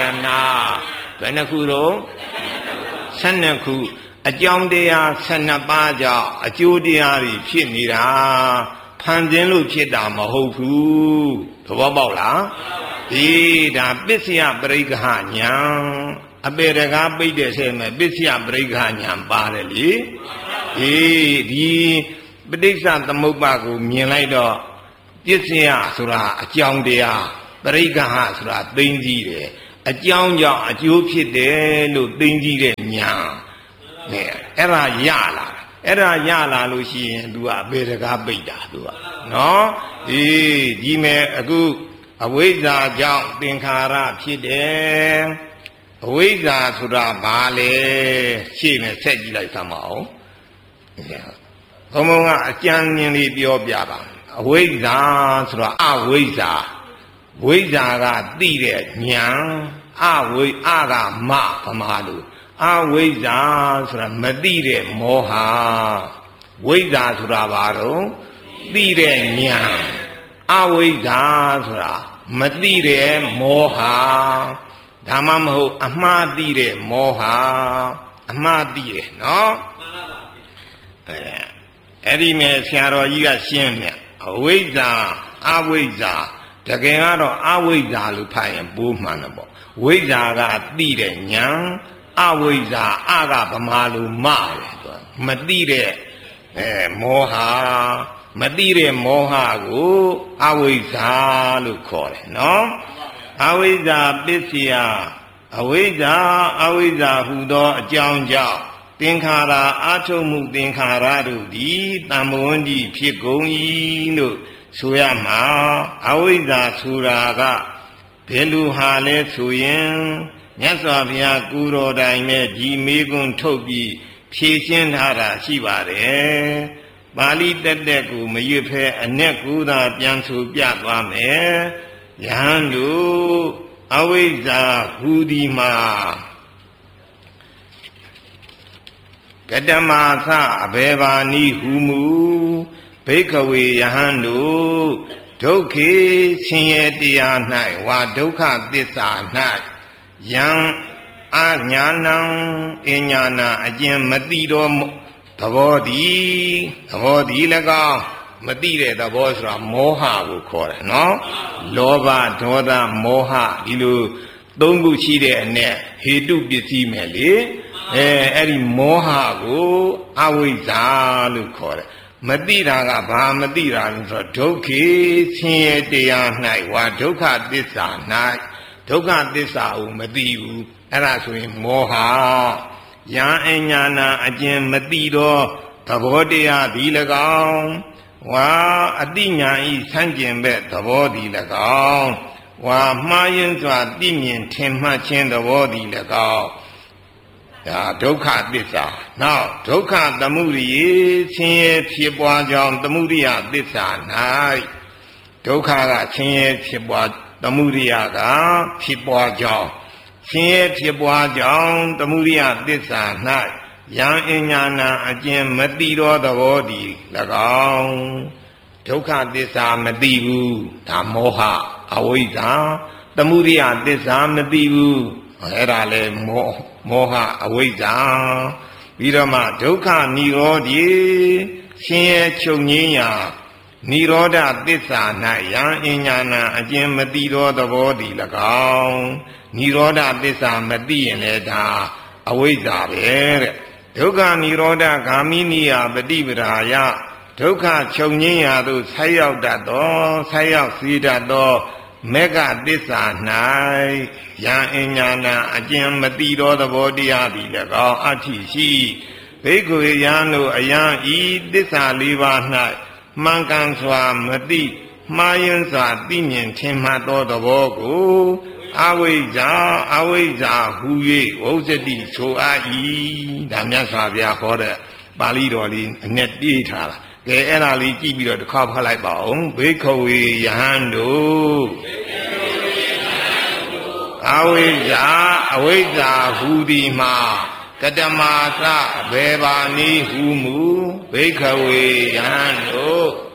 ဘယ်နှခုတော့12ခုအကြောင်းတရား12ပါးကြောင့်အကျိုးတရားတွေဖြစ်နေတာဖန်ဆင်းလို့ဖြစ်တာမဟုတ်ဘူးသဘောပေါက်လားဒီဒါပစ္စယပရိက္ခညာအပေတကားပိတ်တဲ့ဆဲမဲ့ပစ္စယပရိက္ခညာပါတယ်လေဒီပဋိစ္စသမုပ္ပါကိုမြင်လိုက်တော့ပစ္စယဆိုတာအကြောင်းတရားပရိက္ခဆိုတာသိသိတယ်အကြောင်းကြောင့်အကျိုးဖြစ်တယ်လို့သိသိတဲ့ညာအဲ့ဒါရလာလို့ရှိရင် तू အပေတကားပိတ်တာ तू နော်ဒီမဲ့အခုအဝိဇ္ဇာကြောင့်သင်္ခါရဖြစ်တယ်အဝိဇ္ဇာဆိုတာဘာလဲရှင်းနဲ့ဆက်ကြည့်လိုက်သမောင်းဘုံဘုံကအကျဉ်းမြင်လေးပြောပြပါအဝိဇ္ဇာဆိုတာအဝိဇ္ဇာဝိဇ္ဇာကသိတဲ့ဉာဏ်အကမဗမာလူအဝိဇ္ဇာဆိုတာမသိတဲ့မောဟဝိဇ္ဇာဆိုတာဘာတော့သိတဲ့ဉာဏ်အဝိဇ္ဇာဆိုတာမသိတဲ့မောဟဒါမှမဟုတ်အမှားသိတဲ့မောဟအမှားသိတယ်နော်အဲ့ဒီမဲ့ဆရာတော်ကြီးကရှင်းမြတ်အဝိဇ္ဇာအဝိဇ္ဇာတကယ်ကတော့အဝိဇ္ဇာလို့ဖတ်ရင်ပိုးမှန်တယ်ပေါ့ဝိဇ္ဇာကသိတဲ့ဉာဏ်အဝိဇ္ဇာအကဗမာလိုမတယ်သူမသိတဲ့မောဟမသိတဲ့မောဟကိုအဝိဇ္ဇာလို့ခေါ်တယ်နော်အဝိဇ္ဇာပစ္စယအဝိဇ္ဇာဟူသောအကြောင်းကြောင့်သင်္ခါရအာထုံမှုသင်္ခါရတို့သည်တမ္မဝန္တိဖြစ်ကုန်၏လို့ဆိုရမှာအဝိဇ္ဇာဆိုတာကဘယ်လိုဟာလဲဆိုရင်မြတ်စွာဘုရားကုတော်တိုင်နဲ့ဒီမေကွန်းထုတ်ပြီးဖြေရှင်းထားတာရှိပါတယ်ပါဠိတက်ကိုမရွတ်ဖဲအ내ကိုသာပြန်ဆိုပြသွားမယ်ယဟန်တို့အဝိဇ္ဇာဟူဒီမှာကတမသအဘေဘာနိဟုမူဘိက္ခဝေယဟန်တို့ဒုက္ခေဆင်းရဲတရား၌ဝါဒုက္ခသစ္စာ၌ယံအညာဏံအညာဏအကျင့်မသိတော်သဘောဒီ၎င်းမသိတဲ့သဘောဆိုတာမောဟကိုခေါ်တယ်နော်လောဘဒေါသမောဟဒီလိုသုံးခုရှိတဲ့အ내ဟေတုပစ္စည်းမယ်လေအဲ့ဒီမောဟကိုအဝိဇ္ဇာလို့ခေါ်တယ်မသိတာကဘာမသိတာလဲဆိုတော့ဒုက္ခေဆင်းရဲတရား၌ဝါဒုက္ခသစ္စာ၌ဒုက္ခသစ္စာကိုမသိဘူးအဲ့ဒါဆိုရင်မောဟယံအညာဏအကျင့်မသိတော့သဘောတရားဒီ၎င်းဝါအတိညာဤဆန့်ကျင်ဘက်သဘောဒီ၎င်းဝါမှားယွင်းစွာသိမြင်ထင်မှတ်ခြင်းသဘောဒီ၎င်းဒါဒုက္ခသစ္စာနောက်ဒုက္ခသမုဒိယဆင်းရဲဖြစ်ပွားကြောင်းသမုဒိယသစ္စာ၌ဒုက္ခကဆင်းရဲဖြစ်ပွားသမုဒိယကဖြစ်ပွားကြောင်းဆင်းရဲဖြစ်ပွားကြောင်းသမုဒိယသစ္စာ၌ယံအညာဏအကျင့်မသိသောသဘောဒီ၎င်းဒုက္ခသစ္စာမသိဘူးဒါမောဟအဝိဇ္ဇာသမုဒိယသစ္စာမသိဘူးအဲ့ဒါလေမောဟအဝိဇ္ဇာပြီးတော့မှဒုက္ခនិရောဓိဆင်းရဲချုပ်ငြိမ်းရာនិရောဓသစ္စာ၌ယံအညာဏအကျင့်မသိသောသဘောဒီ၎င်းនិရောဓသစ္စာမသိရင်လည်းဒါအဝိဇ္ဇာပဲတဲ့ဒုက္ခនិရောဓဂာမိနိယပฏิပဒါယဒုက္ခချုပ်ငြိမ်းရာသို့ဆက်ရောက်တတ်သောဆက်ရောက်စေတတ်သောမေဃသစ္စာ၌ယံအညာဏအကျင့်မသိသောသဘောတရားသည်၎င်းအဋ္ဌိရှိဘိက္ခုယံတို့အယံဤသစ္စာလေးပါး၌မှန်ကန်စွာမသိမှားယွင်းစွာသိမြင်ထင်မှတ်သောသဘောကိုအဝိဇ္ဇာဟူ၍ဝုဇ္ဇတိဆိုအပ်၏ဒါမြတ်စွာဘုရားဟောတဲ့ပါဠိတော်လေးအ내ပြေးထားတာကဲအဲ့ဒါလေးကြည့်ပြီးတော့တစ်ခါဖတ်လိုက်ပါဦးဘိက္ခဝေယဟန်တို့အဝိဇ္ဇာဟူသည်မှာကတမသဘေဘာနိဟုမူဘိက္ခဝေယဟန်တို့